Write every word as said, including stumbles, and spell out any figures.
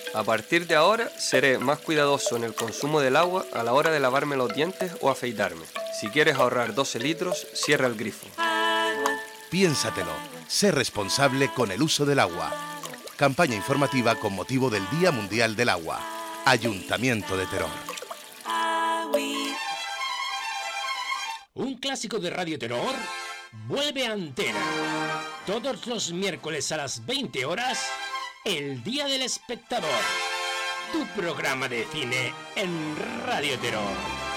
A partir de ahora seré más cuidadoso en el consumo del agua a la hora de lavarme los dientes o afeitarme. Si quieres ahorrar doce litros, cierra el grifo. Piénsatelo, sé responsable con el uso del agua. Campaña informativa con motivo del Día Mundial del Agua. Ayuntamiento de Teror. Un clásico de Radio Terror vuelve a antena. Todos los miércoles a las veinte horas, El Día del Espectador. Tu programa de cine en Radio Terror.